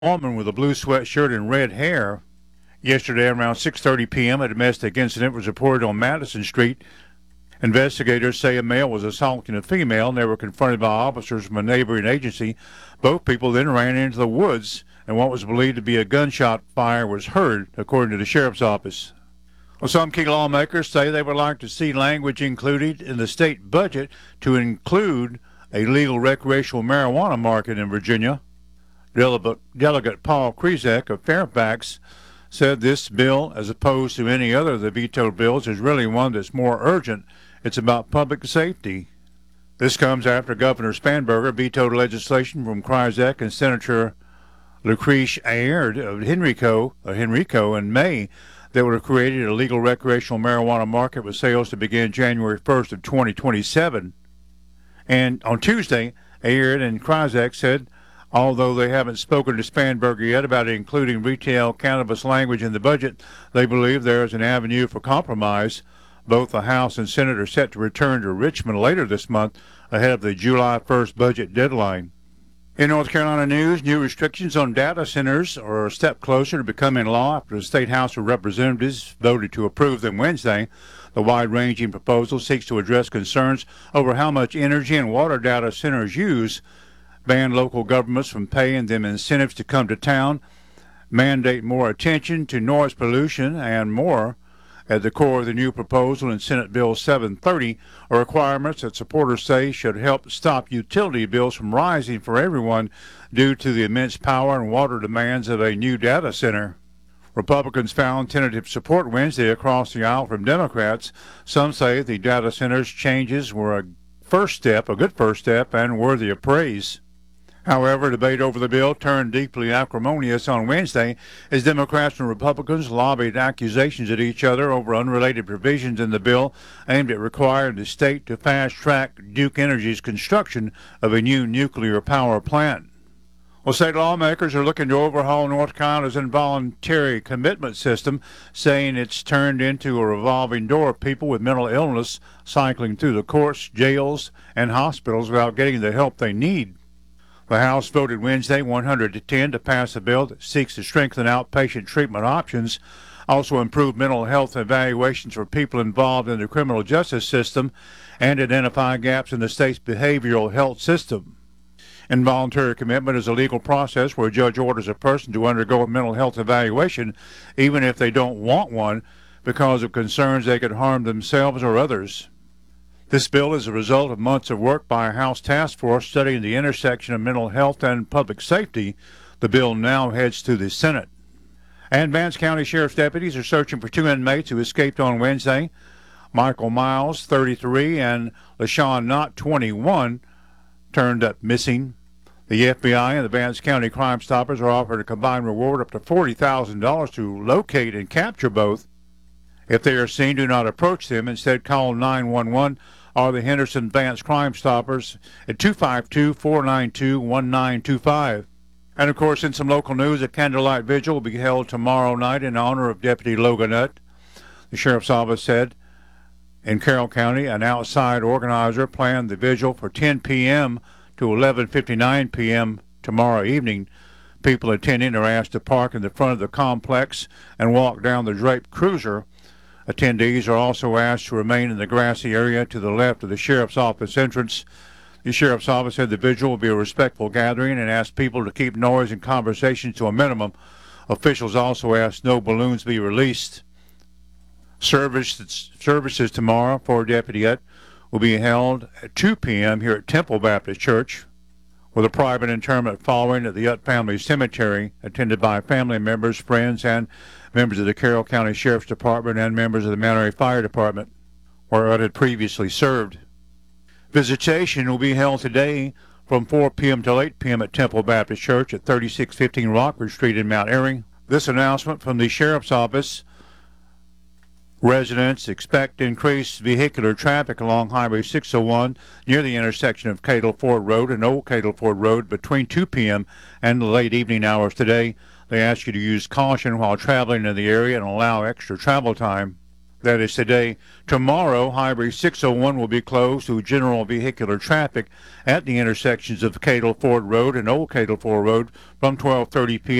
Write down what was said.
Woman with a blue sweatshirt and red hair. Yesterday around 6:30 p.m. a domestic incident was reported on Madison Street. Investigators say a male was assaulting a female and they were confronted by officers from a neighboring agency. Both people then ran into the woods and what was believed to be a gunshot fire was heard, according to the sheriff's office. Well, some key lawmakers say they would like to see language included in the state budget to include a legal recreational marijuana market in Virginia. Delegate Paul Krizek of Fairfax said this bill, as opposed to any other of the vetoed bills, is really one that's more urgent. It's about public safety. This comes after Governor Spanberger vetoed legislation from Krizek and Senator Lucretia Aird of Henrico in May that would have created a legal recreational marijuana market with sales to begin January 1st of 2027. And on Tuesday, Aird and Krizek said, although they haven't spoken to Spanberger yet about including retail cannabis language in the budget, they believe there is an avenue for compromise. Both the House and Senate are set to return to Richmond later this month ahead of the July 1st budget deadline. In North Carolina news, new restrictions on data centers are a step closer to becoming law after the State House of Representatives voted to approve them Wednesday. The wide-ranging proposal seeks to address concerns over how much energy and water data centers use, ban local governments from paying them incentives to come to town, mandate more attention to noise pollution, and more. At the core of the new proposal in Senate Bill 730 are requirements that supporters say should help stop utility bills from rising for everyone due to the immense power and water demands of a new data center. Republicans found tentative support Wednesday across the aisle from Democrats. Some say the data center's changes were a good first step, and worthy of praise. However, debate over the bill turned deeply acrimonious on Wednesday as Democrats and Republicans lobbied accusations at each other over unrelated provisions in the bill aimed at requiring the state to fast-track Duke Energy's construction of a new nuclear power plant. Well, state lawmakers are looking to overhaul North Carolina's involuntary commitment system, saying it's turned into a revolving door of people with mental illness cycling through the courts, jails, and hospitals without getting the help they need. The House voted Wednesday 100 to 10 to pass a bill that seeks to strengthen outpatient treatment options, also improve mental health evaluations for people involved in the criminal justice system, and identify gaps in the state's behavioral health system. Involuntary commitment is a legal process where a judge orders a person to undergo a mental health evaluation even if they don't want one because of concerns they could harm themselves or others. This bill is a result of months of work by a House task force studying the intersection of mental health and public safety. The bill now heads to the Senate. And Vance County Sheriff's deputies are searching for two inmates who escaped on Wednesday. Michael Miles, 33, and LaShawn Knott, 21, turned up missing. The FBI and the Vance County Crime Stoppers are offered a combined reward up to $40,000 to locate and capture both. If they are seen, do not approach them. Instead, call 911 or the Henderson Vance Crime Stoppers at 252-492-1925. And, of course, in some local news, a candlelight vigil will be held tomorrow night in honor of Deputy Logan Nutt. The Sheriff's Office said in Carroll County, an outside organizer planned the vigil for 10 p.m. to 11:59 p.m. tomorrow evening. People attending are asked to park in the front of the complex and walk down the draped cruiser. Attendees are also asked to remain in the grassy area to the left of the Sheriff's Office entrance. The Sheriff's Office said the vigil will be a respectful gathering and asked people to keep noise and conversations to a minimum. Officials also asked no balloons be released. Services tomorrow for Deputy Nutt will be held at 2 p.m. here at Temple Baptist Church, with a private interment following at the Nutt Family Cemetery, attended by family members, friends, and members of the Carroll County Sheriff's Department and members of the Mount Airy Fire Department, where Nutt had previously served. Visitation will be held today from 4 p.m. till 8 p.m. at Temple Baptist Church at 3615 Rockford Street in Mount Airy. This announcement from the Sheriff's Office. Residents expect increased vehicular traffic along Highway 601 near the intersection of Cadle Ford Road and Old Cadle Ford Road between 2 p.m. and the late evening hours today. They ask you to use caution while traveling in the area and allow extra travel time. That is today. Tomorrow, Highway 601 will be closed to general vehicular traffic at the intersections of Cadle Ford Road and Old Cadle Ford Road from 12:30 p.m.